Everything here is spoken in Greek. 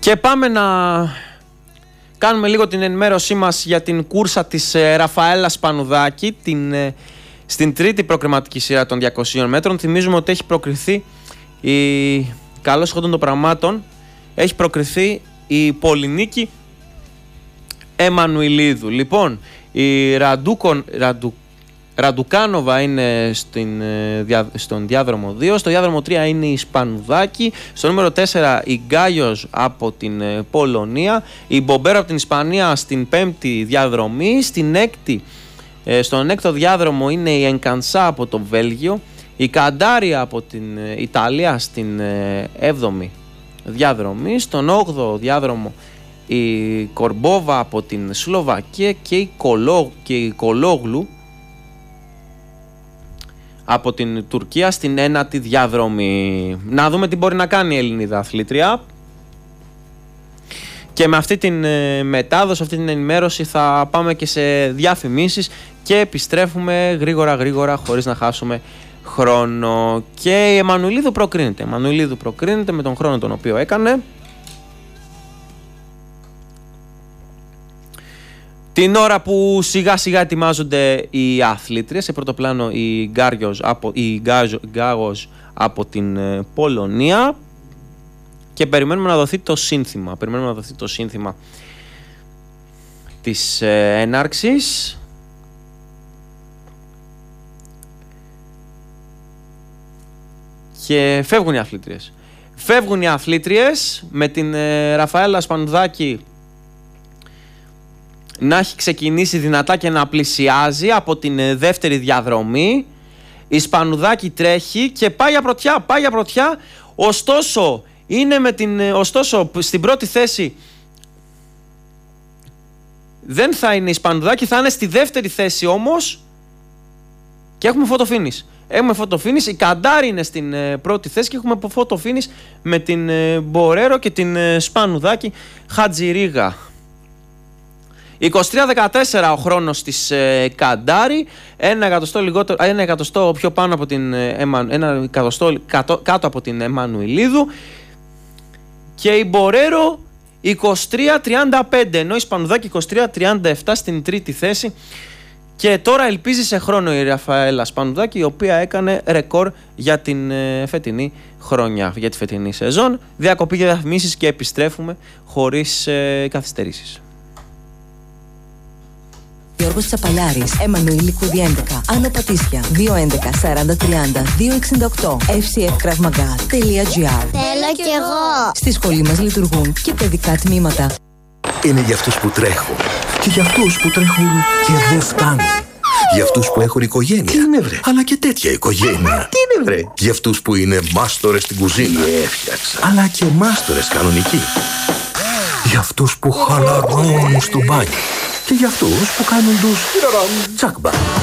Και πάμε να κάνουμε λίγο την ενημέρωσή μας για την κούρσα της Ραφαέλας Πανουδάκη στην τρίτη προκριματική σειρά των 200 μέτρων. Θυμίζουμε ότι έχει προκριθεί καλώς εχόντων των πραγμάτων, έχει προκριθεί η Πολυνίκη Εμμανουηλίδου. Λοιπόν, η Ραντουκάνοβα είναι στον διάδρομο 2, στο διάδρομο 3 είναι η Σπανουδάκη, στο νούμερο 4 η Γκάγιος από την Πολωνία, η Μπομπέρο από την Ισπανία στην 5η διαδρομή, στον 6ο διάδρομο είναι η Ενκανσά από το Βέλγιο, η Καντάρια από την Ιταλία στην 7η διαδρομή, στον 8ο διάδρομο η Κορμπόβα από την Σλοβακία και η Κολόγλου από την Τουρκία στην 9η διαδρομή. Να δούμε τι μπορεί να κάνει η Ελληνίδα αθλήτρια. Και με αυτή την μετάδοση, αυτή την ενημέρωση θα πάμε και σε διαφημίσεις και επιστρέφουμε γρήγορα χωρίς να χάσουμε χρόνο. Και η Εμμανουηλίδου προκρίνεται με τον χρόνο τον οποίο έκανε. Την ώρα που σιγά σιγά ετοιμάζονται οι αθλήτριες, σε πρώτο πλάνο η Γκάγος από την Πολωνία, και περιμένουμε να δοθεί το σύνθημα, της έναρξης. Και φεύγουν οι αθλήτριες με την Ραφαέλα Σπανουδάκη να έχει ξεκινήσει δυνατά και να πλησιάζει από την δεύτερη διαδρομή. Η Σπανουδάκη τρέχει και πάει για πρωτιά, ωστόσο στην πρώτη θέση δεν θα είναι η Σπανουδάκη, θα είναι στη δεύτερη θέση όμως, και έχουμε φωτοφίνις. Η Καντάρη είναι στην πρώτη θέση και έχουμε φωτοφίνις με την Μπορέρο και την Σπανουδάκη Χατζηρίγα. 23-14 ο χρόνος της Καντάρη, 1 εκατοστό πιο πάνω από την 1 εκατοστό κάτω από την Εμμανουηλίδου, και η Μπορέρο 23-35, ενώ η Σπανουδάκη 23-37 στην τρίτη θέση. Και τώρα ελπίζει σε χρόνο η Ραφαέλα Σπανουδάκη, η οποία έκανε ρεκόρ για την φετινή χρονιά, για τη φετινή σεζόν. Διακοπή για διαφημίσεις και επιστρέφουμε χωρίς καθυστερήσεις. Γιώργος Τσαπαλιάρης, Εμμανουήλ Λικούδη 11, Άνω Πατήσια, 211 40 30 268, fcfkravmaga.gr. Θέλω κι εγώ. Στη σχολή μας λειτουργούν και παιδικά τμήματα. Είναι για αυτούς που τρέχουν και για αυτούς που τρέχουν και δεν φτάνουν. Για αυτούς που έχουν οικογένεια. Τι είναι βρε? Αλλά και τέτοια οικογένεια. Τι είναι βρε? Για αυτούς που είναι μάστορες στην κουζίνα. Έφτιαξα. Αλλά και μάστορες κανονικοί. Για αυτούς που χαλαρώνουν στο μπάνιο. Και για αυτούς που κάνουν τους τσάκμπα.